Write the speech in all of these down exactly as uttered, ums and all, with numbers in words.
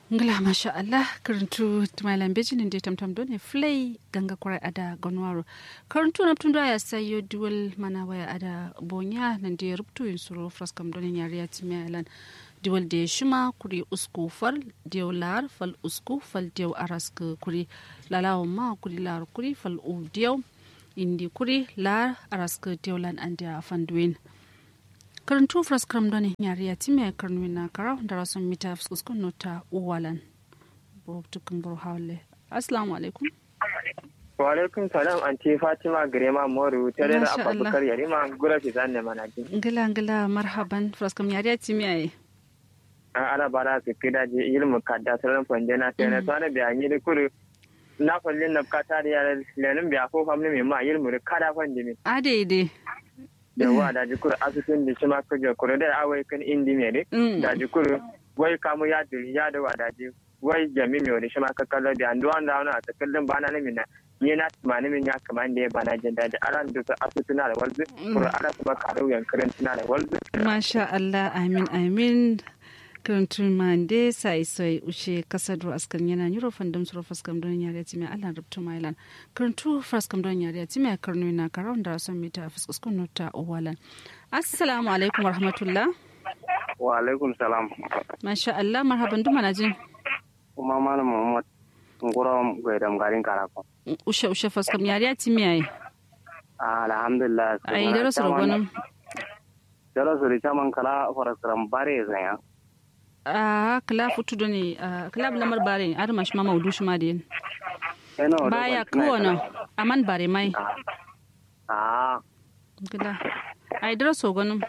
ngala masha Allah karantu tumalan bejin inde tamtam done flay ganga kwarai ada gonwaro karantu na tunda ya sayo dual mana waya ada bonya nan de rubtu insuro fraskam done nyariya timalan dual de shima kuri usku fal diolar fal usku fal dio arask kuri lalawo ma kuri lar kuri fal u dio indi kuri lar arask diolan andia fanduin karantu fraskram doni nyariya time karnwina kara darason mita fuskuskun nota uwalan bo tukun bor hawle assalamu alaikum wa alaikum salam anti fatima grema moru tare da abubakar yarima gura fi zanne manaki ngila ngila marhaban fraskam nyariya time ai ana bara su kida je ilmu kadda sanan fanjena sai na tsana bayani da kuru na fallin na kata da yaran lenin biya ko famni mai ma ilmu da kada fanje mi a daidai da wa da jikur asusun da shima kaje kuro da awai kan indi mere da jikur wai kamu ya duri ya da wada ji wai jami me wani shima ka kallo da andu an da na ta kallon bana ne minna ni na tumani min ya kaman da bana jin da aran da asusuna da walzu kuro ala ba karo yan karantuna da walzu masha Allah amin amin karantu mande sai sai ushe kasadro askan yana nyuro fandam suro faskam don yare time Allah rubtu mailan karantu faskam don yare time karnu na karon da son mita faskuskun nota owalan assalamu alaikum warahmatullah wa alaikum salam masha Allah marhaban duma najin kuma malam Muhammad ngoro gaidam garin karako ushe ushe faskam yare time ai alhamdulillah ai daro suro gonum daro suro chaman kala faraskram bare zanya a kala futu doni kala lamar bare ar mash ma maudu shi ma din baya kuwono aman bare mai ah kala ai dara so gonum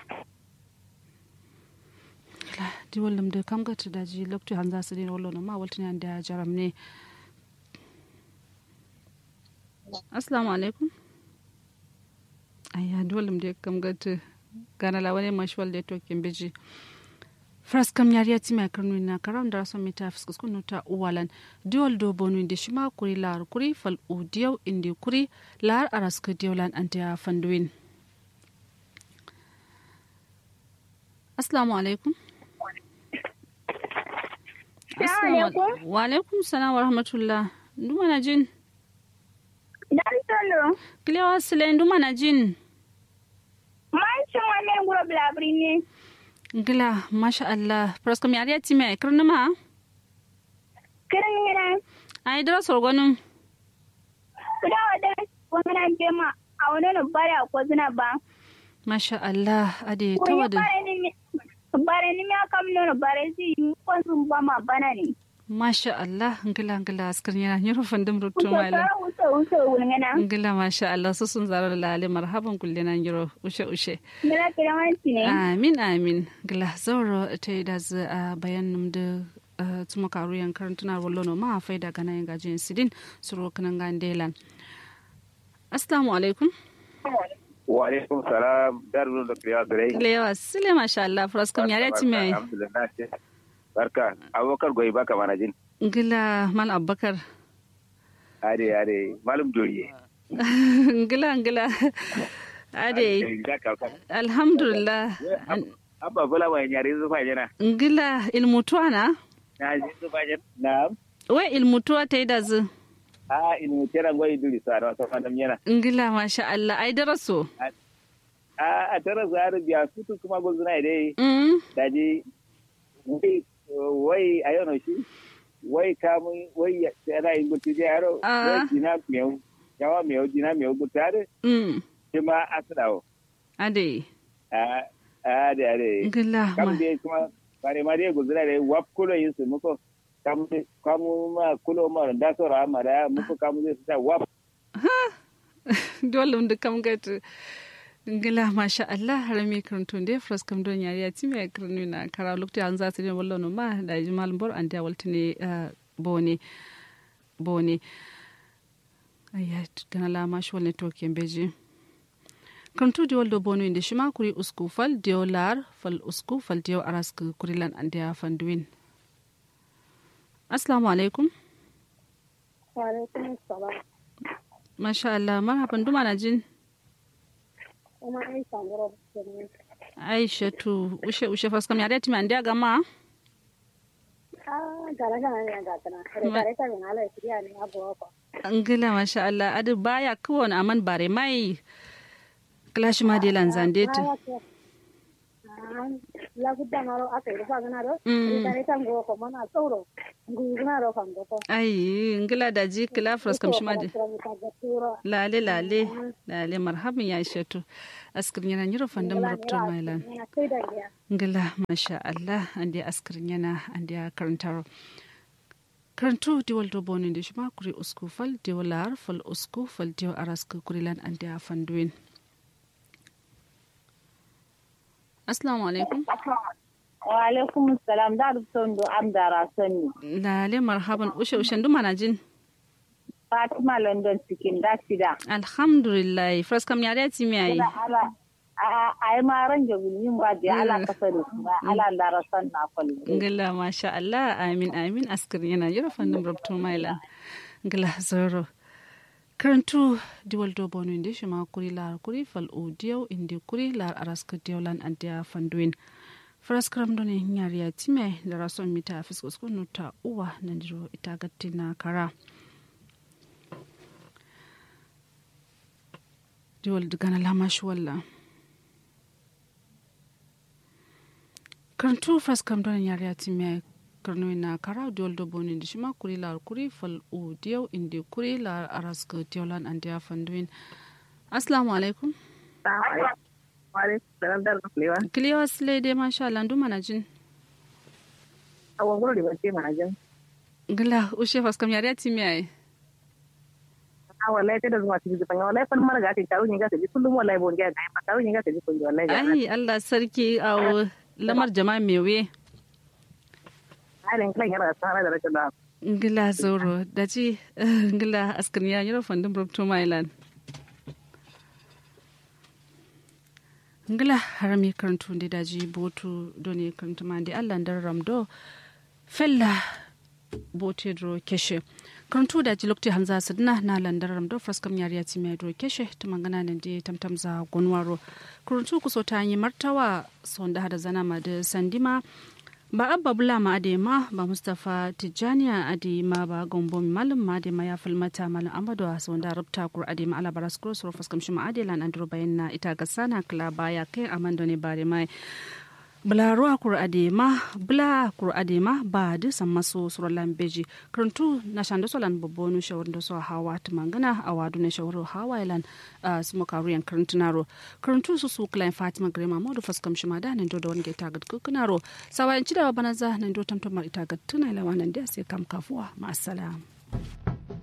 kala di wallam de kam gata daji lokto hanza su din wallo ma waltin yan da jaram ne assalamu alaikum ayya di wallam de kam gata gana la wani mashwal de to kimbeji fraskam yariya tima karnu na karam da son mita fiskuskun nota uwalan diol do bonu inde shima kuri lar kuri fal udiyaw inde kuri lar araska diolan antia fanduin assalamu alaikum assalamu wa alaikum salam wa rahmatullah nduma na jin dan tolo klewa sile nduma na jin man chumane nguro blabri ne Gila, masha Allah. Praskam yari ati me kirna ma? Kirna. Ai dara sorgonum. Kuda wada wangana jema a wani no bare ko zina ba. Masha Allah, ade tawada. Bare ni me kam no bare si ko sun ba ma bana ni. Masha Allah, ngila ngila askarnya nyoro fandum rutu mala. Uso uso wulngana. Ngila masha Allah so sun zarar lale marhaban kullena nyoro ushe ushe. Ngila kiramanti ne. Amin amin. Ngila zoro tai da za bayanum da tuma karu yan karantuna wallo no ma faida gana yan gajin sidin suro kanan gandelan. Assalamu alaikum. wa alaikum salam darul da kriya gare lewa sile masha Allah fraskam yare ti me alhamdulillah barka abokar goyi baka mana jin ngila mal abakar ade ade malum doriye ngila ngila ade alhamdulillah abba bala wa nyari zufa jana ngila ilmutuwa na na ji zufa jana na'am we ilmutuwa ta yi da zu a ilmu tera goyi duri sa da fadam yana ngila masha Allah ai daraso a a tara zar biya futu kuma gozuna dai mm daji wai wai ayono shi wai kamun wai yana yin gutu je yaro wai dina miyau yawa miyau dina miyau gutare mm kuma asdawo ade a ade ade ngila kam dai kuma bare mare gozuna dai wap kulo yin su muko kam kamu ma kulo ma da so ra ma da muko kamu zai ta wap dole mun kam gatu ngila masha Allah harami karantun dai fras kam don yari ati me karnu na kara lokti an za su ne wallo no ma da jimal bor an da waltine bone bone ayya kana la mash walne to kembeji kantu di waldo bonu inde shima kuri usku fal diolar fal usku fal dio arask kurilan an da fanduin assalamu alaikum wa alaikum assalam masha Allah marhaban duma na jin kuma Aisha ngoro Aisha tu ushe ushe faskam yare ti mande gama Angila masha Allah adu baya kawon aman bare mai clash ma de lanzande ta la gudda maro aka yi fa gana do ita tan go ko mana sauro nguna ro kan go ai ngila da ji kila fros kam shima de lale lale lale marhaban ya shatu askrin yana nyiro fandam rubto mailan ngila masha Allah ande askrin yana ande karantar karantu diwal do bonin de shima kuri usku fal diwalar fal usku fal diw araska kurilan ande afanduin. Assalamu alaikum. Wa alaikum assalam da rubton do am da rasani. Lale marhaban ushe ushen duma na jin. Fatima London cikin da sida. Alhamdulillah. First kam yare ti mi ayi. Ala ai ma ran jabulin ba da ala kasani ba ala da rasan na kullu. Ngalla masha Allah amin amin askar yana yura fannin rubton maila. Ngalla zoro. Karantu diwal do bonu inde shima kuri lar kuri fal audio inde kuri lar araska diolan andia fanduin fraskram doni nyariya time da rason mita fiskos ko nuta uwa nanjiro itagatina kara diwal dugana lamash walla karantu fraskram doni nyariya time karno na kara diol do boni di shima kuri lar kuri fal u diyo indi kuri lar araska diolan andia fanduin. Assalamu alaikum. Wa alaikum salam da kliwa kliwa sle de masha Allah ndu manajin awon goro de bace manajin ngala ushe fas kam yare timi ai a wallahi da zuwa cikin ban wallahi fan marga ta tawo ni ga ta kullum wallahi bon ga ta tawo ni ga ta kun wallahi ai Allah sarki aw lamar jama'a mewe ngila zoro daji ngila askaniya yoro fandum rubto mailan ngila harami karantu de daji botu doni karantu mande Allah ndar ramdo fella bote dro keshe karantu daji lokti hamza sidna na landar ramdo fraskam yariya ti mai dro keshe tumangana nan de tamtamza gonwaro karantu kusota yi martawa sonda hada zana ma da sandima ba abba bula ma adema ba Mustapha Tijjaniya adema ba gombo malum ma adema ya falmata malam Amadu Hassan da rubta kur adema ala baras kur suru faskam shi ma adelan andro bayan na ita ga sana kala baya kai amando ne bare mai bula ruwa kur adema bula kur adema ba da san maso suru lambeji karantu na shanda solan bobonu shawar da so hawa tumangana awadu ne shawar hawa ilan su makariyan karantunaro karantu su su klein Fatima Grema modu faskam shi ma da nan do da wani ta ga kunaro sawayan ci da bana za nan do tamtamar ita ga tunai lawanan da sai kam kafuwa ma assalam.